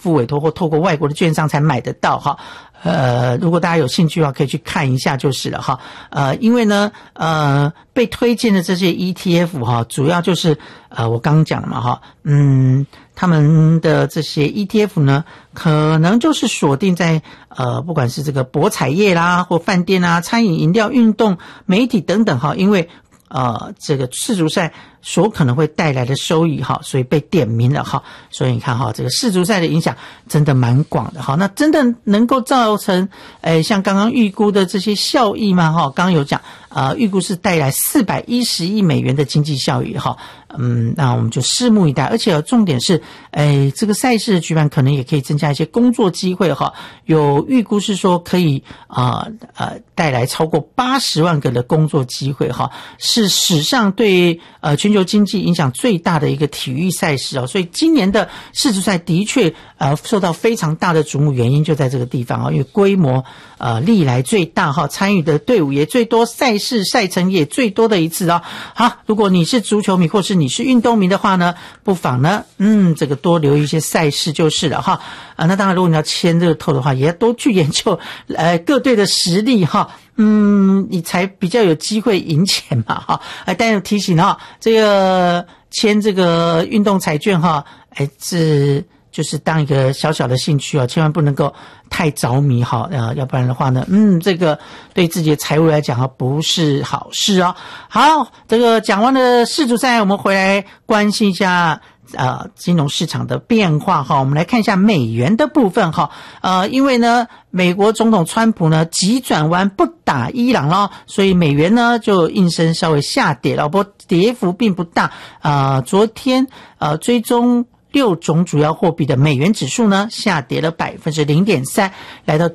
付委托或透过外国的券商才买得到哈。如果大家有兴趣的话，可以去看一下就是了哈。因为呢，被推荐的这些 ETF 哈，主要就是我刚刚讲了嘛哈，他们的这些 ETF 呢，可能就是锁定在不管是这个博彩业啦，或饭店啊、餐饮、饮料、运动、媒体等等哈，因为这个世足赛所可能会带来的收益哈，所以被点名了哈。所以你看哈，这个世足赛的影响真的蛮广的哈。那真的能够造成像刚刚预估的这些效益吗？哈，刚刚有讲预估是带来410亿美元的经济效益哈。那我们就拭目以待。而且重点是这个赛事的举办可能也可以增加一些工作机会哈。有预估是说可以带来超过80万个的工作机会哈，是史上对全球经济影响最大的一个体育赛事哦。所以今年的世足赛的确受到非常大的瞩目，原因就在这个地方哦，因为规模历来最大哈，参与的队伍也最多，赛事赛程也最多的一次哦。好，如果你是足球迷或是你是运动迷的话呢，不妨呢这个多留意一些赛事就是了哈。那当然如果你要签热透的话，也要多去研究各队的实力哈。你才比较有机会赢钱嘛哈。但是提醒哈，这个签这个运动彩券哈，就是当一个小小的兴趣千万不能够太着迷哈，要不然的话呢，这个对自己的财务来讲不是好事哦。好，这个讲完了世足赛，我们回来关心一下金融市场的变化哈。我们来看一下美元的部分哈。因为呢，美国总统川普呢急转弯不打伊朗了，所以美元呢就应声稍微下跌了，不过跌幅并不大。昨天追踪6种主要货币的美元指数呢下跌了 0.3%， 来到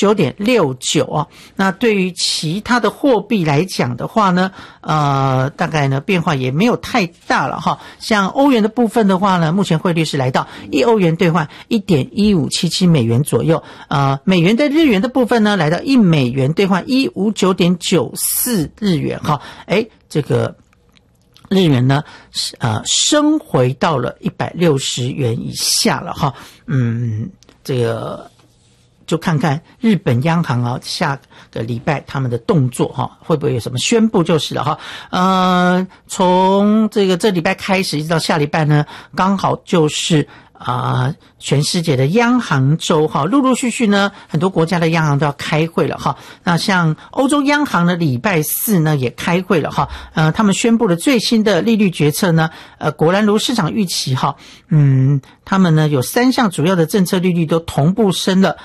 99.69 哦。那对于其他的货币来讲的话呢，大概呢变化也没有太大了哈。像欧元的部分的话呢，目前汇率是来到1欧元兑换 1.1577 美元左右。美元对日元的部分呢，来到1美元兑换 159.94 日元哈。这个日元呢升回到了160元以下了哈。这个就看看日本央行下个礼拜他们的动作哈，会不会有什么宣布就是了哈。从这礼拜开始一直到下礼拜呢，刚好就是全世界的央行周哈，陆陆续续呢，很多国家的央行都要开会了哈。那像欧洲央行的礼拜4呢也开会了哈。他们宣布了最新的利率决策呢，果然如市场预期哈。他们呢有3项主要的政策利率都同步升了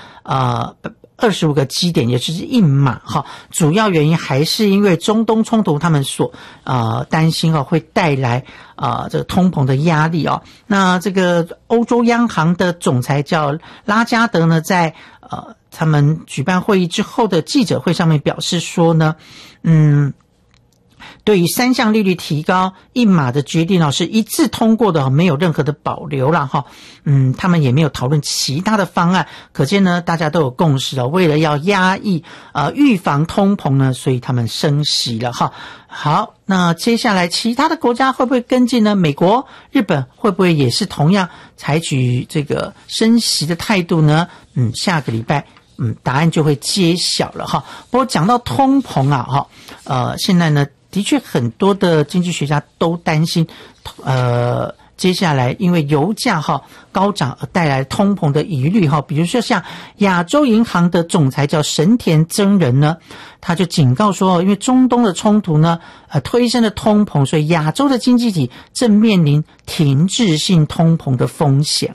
25个基点，也就是1码哈。主要原因还是因为中东冲突，他们所担心会带来这个通膨的压力哦。那这个欧洲央行的总裁叫拉加德呢，在他们举办会议之后的记者会上面表示说呢，对于3项利率提高1码的决定是一致通过的，没有任何的保留啦哈。他们也没有讨论其他的方案，可见呢大家都有共识为了要压抑预防通膨呢，所以他们升息了哈。好，那接下来其他的国家会不会跟进呢？美国、日本会不会也是同样采取这个升息的态度呢？下个礼拜答案就会揭晓了哈。不过讲到通膨现在呢的确很多的经济学家都担心接下来因为油价高涨而带来通膨的疑虑比如说像亚洲银行的总裁叫神田真人呢，他就警告说，因为中东的冲突呢推升了通膨，所以亚洲的经济体正面临停滞性通膨的风险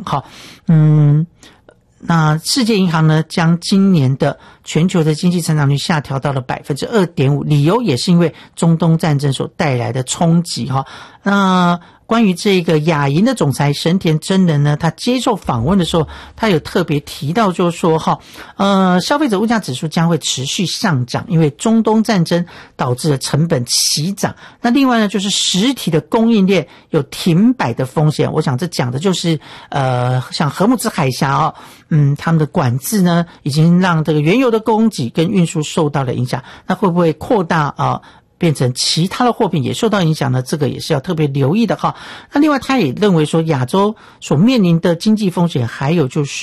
那世界银行呢，将今年的全球的经济成长率下调到了 2.5%， 理由也是因为中东战争所带来的冲击那关于这个亚银的总裁神田真人呢，他接受访问的时候，他有特别提到就是说消费者物价指数将会持续上涨，因为中东战争导致了成本齐涨。那另外呢，就是实体的供应链有停摆的风险。我想这讲的就是像荷姆兹海峡他们的管制呢，已经让这个原油的供给跟运输受到了影响。那会不会扩大变成其他的货品也受到影响呢？这个也是要特别留意的那另外他也认为说，亚洲所面临的经济风险还有就是